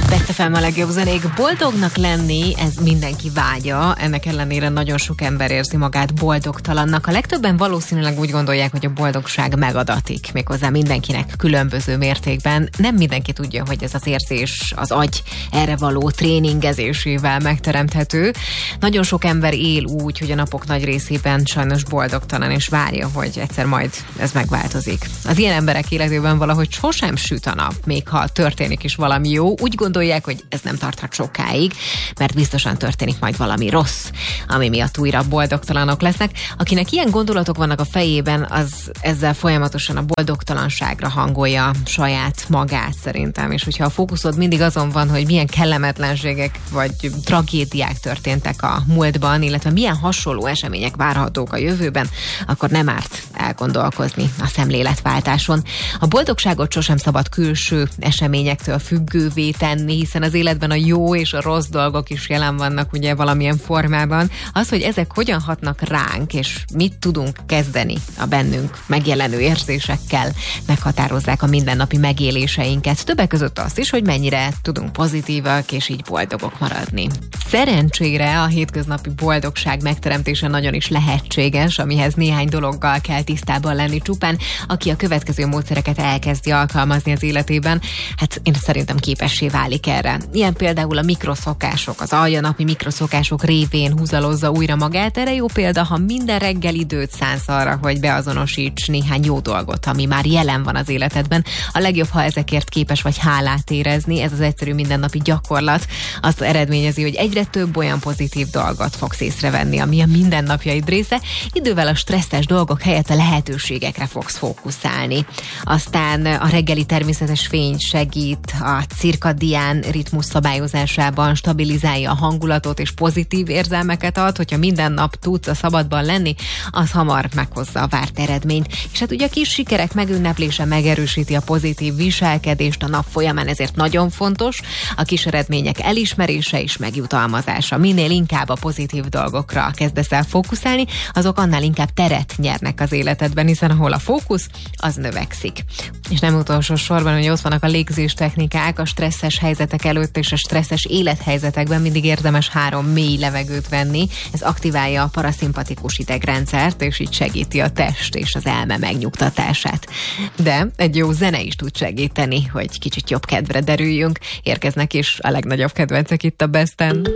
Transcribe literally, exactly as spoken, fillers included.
Best ef em a legjobb zenék. Boldognak lenni, ez mindenki vágya, ennek ellenére nagyon sok ember érzi magát boldogtalannak. A legtöbben valószínűleg úgy gondolják, hogy a boldogság megadatik, méghozzá mindenkinek különböző mértékben. Nem mindenki tudja, hogy ez az érzés az agy erre való tréningezésével megteremthető. Nagyon sok ember él úgy, hogy a napok nagy részében sajnos boldogtalan, és várja, hogy egyszer majd ez megváltozik. Az ilyen emberek életében valahogy sosem süt a nap, még ha történik is valami jó. Úgy gondolják, hogy ez nem tarthat sokáig, mert biztosan történik majd valami rossz, ami miatt újra boldogtalanok lesznek. Akinek ilyen gondolatok vannak a fejében, az ezzel folyamatosan a boldogtalanságra hangolja saját magát szerintem, és hogyha a fókuszod mindig azon van, hogy milyen kellemetlenségek vagy tragédiák történtek a múltban, illetve milyen hasonló események várhatók a jövőben, akkor nem árt elgondolkozni a szemléletváltáson. A boldogságot sosem szabad külső eseményektől függővé tenni, hiszen az életben a jó és a rossz dolgok is jelen vannak ugye valamilyen formában. Az, hogy ezek hogyan hatnak ránk, és mit tudunk kezdeni a bennünk megjelenő érzésekkel, meghatározzák a mindennapi megéléseinket. Többek között azt is, hogy mennyire tudunk pozitívak, és így boldogok maradni. Szerencsére a hétköznapi boldogság megteremtése nagyon is lehetséges, amihez néhány dologgal kell tisztában lenni csupán. Aki a következő módszereket elkezdi alkalmazni az életében, hát én szerintem képessé válik erre. Ilyen például a mikroszokások, az aljanapi mikroszokások révén húzalozza újra magát. Erre jó példa, ha minden reggel időt szánsz arra, hogy beazonosíts néhány jó dolgot, ami már jelen van az életedben. A legjobb, ha ezekért képes vagy hálát érezni. Ez az egyszerű mindennapi gyakorlat azt eredményezi, hogy egyre több olyan pozitív dolgot fogsz észrevenni, ami a mindennapjaid része. Idővel a stresszes dolgok helyett a lehetőségekre fogsz fókuszálni. Aztán a reggeli természetes fény segít a cirkadián ritmus szabályozásában, stabilizálja a hangulatot és pozitív érzelmeket ad. Hogyha minden nap tudsz a szabadban lenni, az hamar meghozza a várt eredményt. És hát ugye a kis sikerek megünneplése megerősíti a pozitív viselkedést a nap folyamán, ezért nagyon fontos a kis eredmények elismerése és megjutalmazása. Minél inkább a pozitív dolgokra kezdesz el fókuszálni, azok annál inkább teret nyernek az életedben, hiszen ahol a fókusz, az növekszik. És nem utolsó sorban, hogy ott vannak a légzés technikák, a stresszes helyzetek előtt és a stresszes élethelyzetekben mindig érdemes három mély levegőt venni. Ez aktiválja a paraszimpatikus idegrendszert, és így segíti a test és az elme megnyugtatását. De egy jó zene is tud segíteni, hogy kicsit jobb kedvre derüljünk. Érkeznek is a legnagyobb kedvencek itt a Besten.